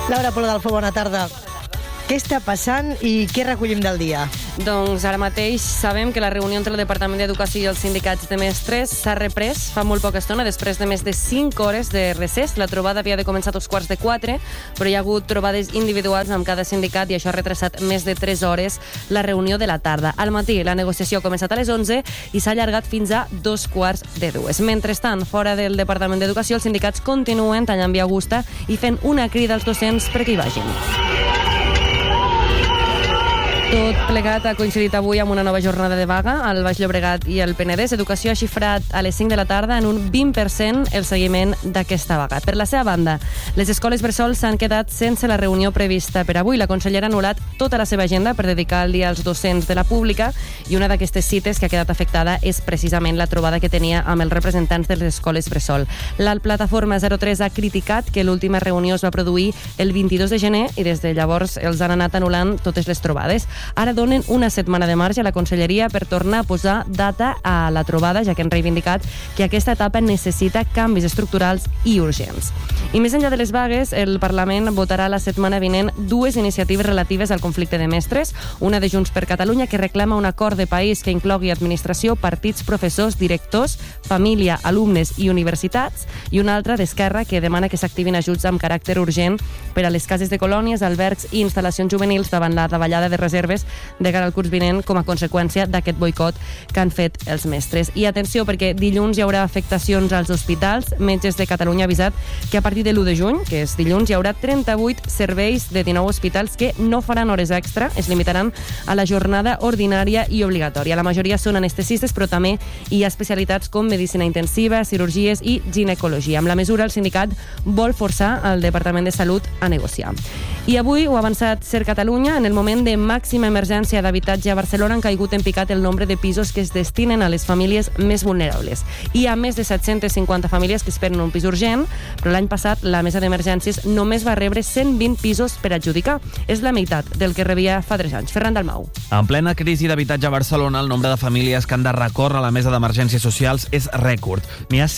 Laura Polo d'Alfo, bona tarda. Què està passant i què recollim del dia? Doncs ara mateix sabem que la reunió entre el Departament d'Educació i els sindicats de mestres s'ha reprès fa molt poca estona, després de més de 5 hores de recés. La trobada havia de començar a 3:15, però hi ha hagut trobades individuals amb cada sindicat i això ha retrasat més de 3 hores la reunió de la tarda. Al matí la negociació ha començat a les 11 i s'ha allargat fins a 2:15. Mentrestant, fora del Departament d'Educació, els sindicats continuen tallant via augusta i fent una crida als docents perquè hi vagin. Tot plegat ha coincidit avui amb una nova jornada de vaga al Baix Llobregat i el Penedès. Educació ha xifrat a les 5 de la tarda en un 20% el seguiment d'aquesta vaga. Per la seva banda, les escoles bressol s'han quedat sense la reunió prevista per avui. La consellera ha anul·lat tota la seva agenda per dedicar el dia als docents de la pública i una d'aquestes cites que ha quedat afectada és precisament la trobada que tenia amb els representants de les escoles bressol. La plataforma 03 ha criticat que l'última reunió es va produir el 22 de gener i des de llavors els han anat anul·lant totes les trobades. Ara donen una setmana de marge a la Conselleria per tornar a posar data a la trobada, ja que han reivindicat que aquesta etapa necessita canvis estructurals i urgents. I més enllà de les vagues, el Parlament votarà la setmana vinent 2 iniciatives relatives al conflicte de mestres, una de Junts per Catalunya que reclama un acord de país que inclogui administració, partits, professors, directors, família, alumnes i universitats, i una altra d'Esquerra que demana que s'activin ajuts amb caràcter urgent per a les cases de colònies, albergs i instal·lacions juvenils davant la davallada de reserves de cara al curs vinent com a conseqüència d'aquest boicot que han fet els mestres. I atenció, perquè dilluns hi haurà afectacions als hospitals. Metges de Catalunya ha avisat que a partir de l'1 de juny, que és dilluns, hi haurà 38 serveis de 19 hospitals que no faran hores extra, es limitaran a la jornada ordinària i obligatòria. La majoria són anestesistes, però també hi ha especialitats com medicina intensiva, cirurgies i ginecologia. Amb la mesura, el sindicat vol forçar el Departament de Salut a negociar. I avui ho ha avançat Ser Catalunya. En el moment de màxima emergència d'habitatge a Barcelona han caigut en picat el nombre de pisos que es destinen a les famílies més vulnerables. Hi ha més de 750 famílies que esperen un pis urgent, però l'any passat la mesa d'emergències només va rebre 120 pisos per adjudicar. És la meitat del que rebia fa 3 anys. Ferran Dalmau. En plena crisi d'habitatge a Barcelona, el nombre de famílies que han de recórrer a la mesa d'emergències socials és rècord. N'hi ha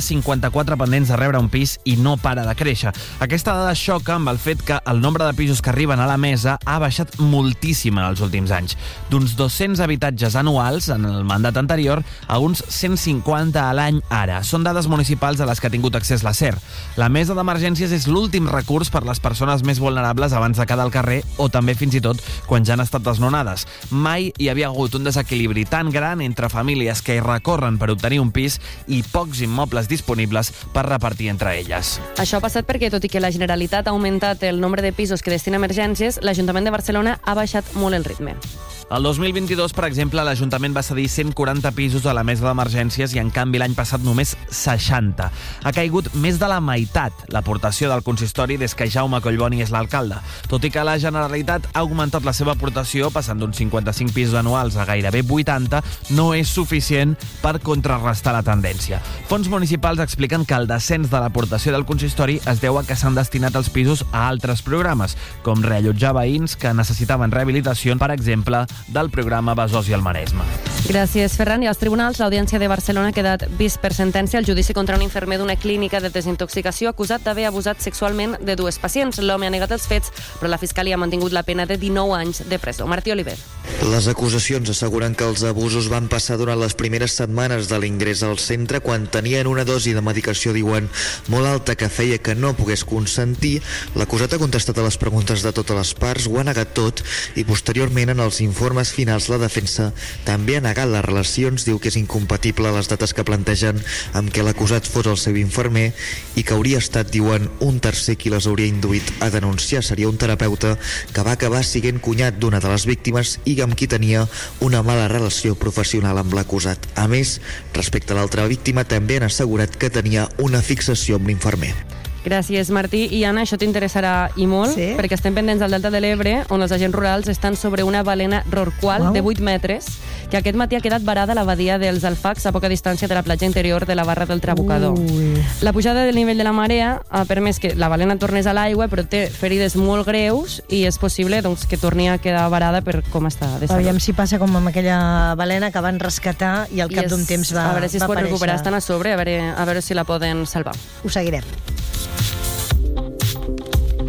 754 pendents de rebre un pis i no para de créixer. Aquesta dada xoca amb el fet que el nombre de pisos que arriben a la mesa ha baixat moltíssim en els últims anys. D'uns 200 habitatges anuals en el mandat anterior a uns 150 a l'any ara. Són dades municipals a les que ha tingut accés la SER. La mesa d'emergències és l'últim recurs per les persones més vulnerables abans de quedar al carrer o també fins i tot quan ja han estat desnonades. Mai hi havia hagut un desequilibri tan gran entre famílies que hi recorren per obtenir un pis i pocs immobles disponibles per repartir entre elles. Això ha passat perquè, tot i que la Generalitat ha augmentat el nombre de pisos que destina a emergències, l'Ajuntament de Barcelona ha baixat molt el ritme. El 2022, per exemple, l'Ajuntament va cedir 140 pisos a la mesa d'emergències i, en canvi, l'any passat només 60. Ha caigut més de la meitat l'aportació del consistori des que Jaume Collboni és l'alcalde. Tot i que la Generalitat ha augmentat la seva aportació, passant d'uns 55 pisos anuals a gairebé 80, no és suficient per contrarrestar la tendència. Fons municipals expliquen que el descens de l'aportació del consistori es deu a que s'han destinat els pisos a altres programes, com reallotjar veïns que necessitaven rehabilitació, per exemple, del programa Besòs i el Maresme. Gràcies, Ferran. I als tribunals, l'Audiència de Barcelona ha quedat vist per sentència el judici contra un infermer d'una clínica de desintoxicació acusat d'haver abusat sexualment de 2 pacients. L'home ha negat els fets, però la Fiscalia ha mantingut la pena de 19 anys de presó. Martí Oliver. Les acusacions asseguren que els abusos van passar durant les primeres setmanes de l'ingrés al centre quan tenien una dosi de medicació, diuen, molt alta que feia que no pogués consentir. L'acusat ha contestat a les preguntes de totes les parts, ho ha negat tot i posteriorment en els informes finals la defensa també ha negat les relacions, diu que és incompatible les dates que plantegen amb què l'acusat fos el seu infermer i que hauria estat, diuen, un tercer qui les hauria induït a denunciar. Seria un terapeuta que va acabar sent cunyat d'una de les víctimes i amb qui tenia una mala relació professional amb l'acusat. A més, respecte a l'altra víctima, també han assegurat que tenia una fixació amb l'infermer. Gràcies, Martí. I Anna, això t'interessarà i molt, sí? Perquè estem pendents al Delta de l'Ebre, on els agents rurals estan sobre una balena rorqual de 8 metres, que aquest matí ha quedat varada a la badia dels Alfacs, a poca distància de la platja interior de la Barra del Trabucador. La pujada del nivell de la marea ha permès que la balena tornés a l'aigua, però té ferides molt greus i és possible doncs, que torni a quedar varada per com està de salut. Aviam si passa com amb aquella balena que van rescatar i al cap d'un temps va aparèixer. A veure si es pot recuperar, estan a sobre, a veure si la poden salvar. Ho seguirem.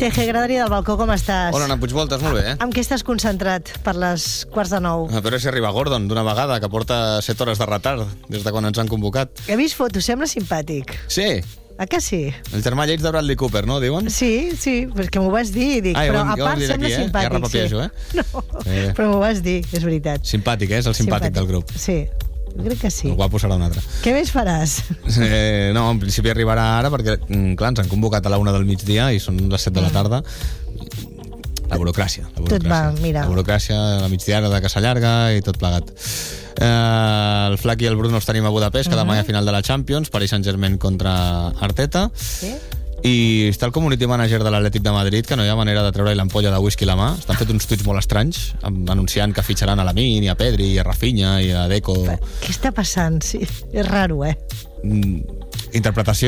Teje, graderia del balcó, com estàs? Hola, Ana Puigvoltes, molt bé, Amb què estàs concentrat per les 8:45? A veure si arriba Gordon d'una vegada, que porta 7 hores de retard des de quan ens han convocat. He vist fotos, sembla simpàtic. Sí, Ah, que sí? el germà lleig de Bradley Cooper, no, diuen? Sí, perquè m'ho vas dir, i dic, però a part sembla simpàtic. Ja repapiejo, No, però m'ho vas dir, és veritat. Simpàtic, és el simpàtic del grup. Sí, jo crec que sí. El guapo serà un altre. Què més faràs? No, en principi arribarà ara perquè, clar, ens han convocat a la 1 del migdia i són les 7 de la tarda. La burocràcia. Tot va, mira. La burocràcia, la migdiada de que s'allarga i tot plegat. El Flac i el Bruno els tenim a Budapest, que demà hi ha final de la Champions, Paris Saint-Germain contra Arteta. Sí? I està el community manager de l'Atlètic de Madrid, que no hi ha manera de treure-hi l'ampolla de whisky a la mà. Estan fet uns tuits molt estranys, anunciant que fitxaran a Lamine, i a Pedri, i a Rafinha, i a Deco. Què està passant? Sí, és raro, Interpretació